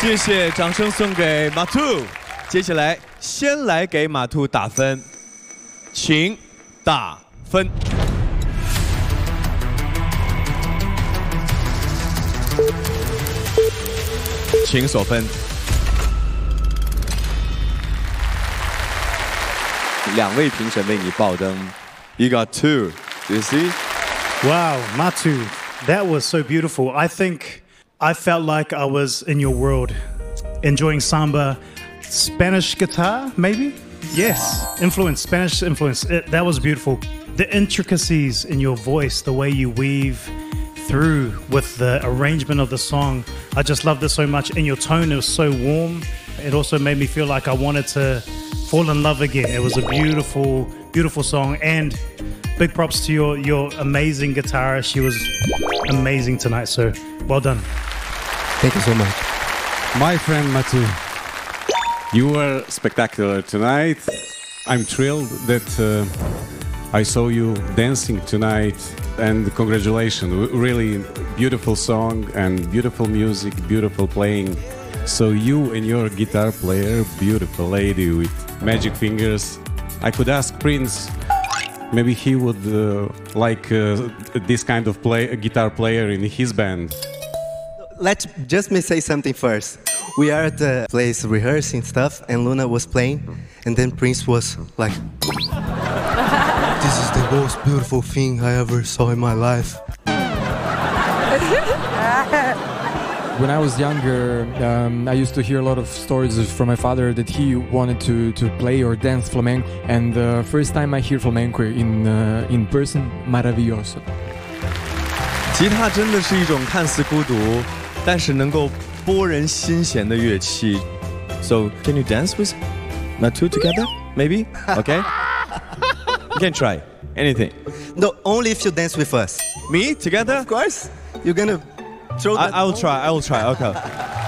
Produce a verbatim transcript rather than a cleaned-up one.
谢谢，掌声送给马兔。接下来，先来给马兔打分，请打分。请锁分。两位评审为你爆灯 ，You got two. Do you see? Wow, Matu, that was so beautiful. I think I felt like I was in your world, enjoying samba, Spanish guitar, maybe? Yes, influence, Spanish influence. It, that was beautiful. The intricacies in your voice, the way you weave through with the arrangement of the song. I just loved it so much. And your tone, it was so warm. It also made me feel like I wanted to fall in love again. It was a beautiful, beautiful song. And big props to your, your amazing guitarist. She was amazing tonight, so well done. Thank you so much. My friend Matu, you were spectacular tonight. I'm thrilled that uh, I saw you dancing tonight, and congratulations. Really beautiful song and beautiful music, beautiful playing. So you and your guitar player, beautiful lady with magic fingers. I could ask Prince, maybe he would uh, like uh, this kind of play, a guitar player in his band. Let's just me say something first. We are at the place rehearsing stuff, and Luna was playing, and then Prince was like, "This is the most beautiful thing I ever saw in my life." When I was younger, um, I used to hear a lot of stories from my father that he wanted to, to play or dance flamenco. And the first time I hear flamenco in, uh, in person, maravilloso. 吉他真的是一种看似孤独，但是能够拨人心弦的乐器。So can you dance with Matu together? Maybe? Okay. You can try anything. No, only if you dance with us. Me together? Of course. You're gonna throw I, that. I will try. I will try. Okay.